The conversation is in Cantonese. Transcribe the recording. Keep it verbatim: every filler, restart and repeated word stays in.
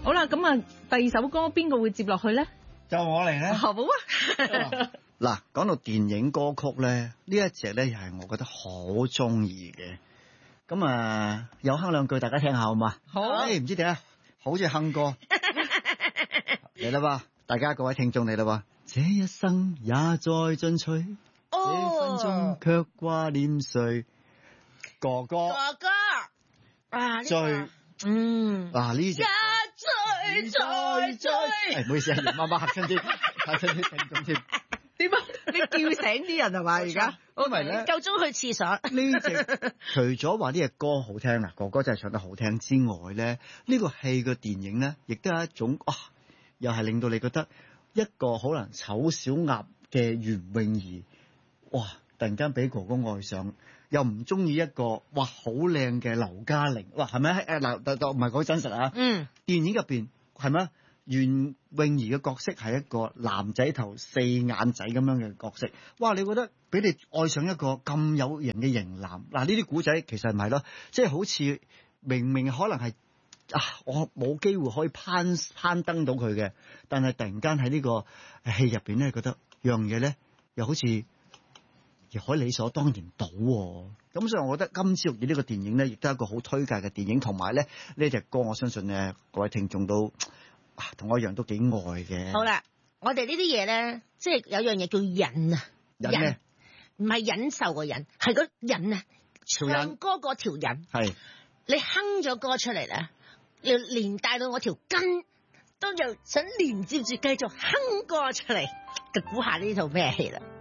好啦，咁啊，第二首歌邊個會接落去咧？ 就我嚟咧。 好啊。 嗱，講到電影歌曲咧，呢一隻咧又係我覺得好中意嘅。咁啊，有哼兩句大家聽下好嘛？ 好。 誒，唔知點啊，好似哼歌嚟啦吧，大家各位聽眾嚟啦吧。這一生也在進取，這分鐘卻掛念誰？哥哥。 哥哥。啊， 最嗯。 嗱呢隻。 追追追！ 誒，唔好意思啊，媽媽嚇親啲嚇親啲聽眾添。 點啊？你叫醒啲人係嘛？而家因為咧夠鐘去廁所。 呢隻除咗話呢隻歌好聽啦，哥哥真係唱得好聽之外咧，呢個戲嘅電影咧，亦都係一種哇，又係令到你覺得一個可能醜小鴨嘅袁詠儀，哇！突然間俾哥哥愛上，又唔中意一個哇好靚嘅劉嘉玲，哇係咪？誒嗱，唔係講真實啊。 嗯。電影入邊係咪？袁詠儀嘅角色係一個男仔頭四眼仔咁樣嘅角色，哇！你覺得俾你愛上一個咁有型嘅型男，嗱呢啲古仔其實唔係咯，即係好似明明可能係啊，我冇機會可以攀攀登到佢嘅，但係突然間喺呢個戲入邊咧，覺得樣嘢咧又好似亦可以理所當然到喎。咁所以我覺得《金枝玉葉》呢個電影咧，亦都係一個好推介嘅電影，同埋咧呢隻歌，我相信咧各位聽眾都啊同我一樣都幾愛嘅。 好啦，我哋呢啲嘢咧，即係有樣嘢叫忍啊， 忍咩？ 唔係忍受個忍，係個忍啊，唱歌嗰條忍。係你哼咗歌出嚟咧，你連帶到我條筋都又想連接住繼續哼歌出嚟，就估下呢套咩戲啦？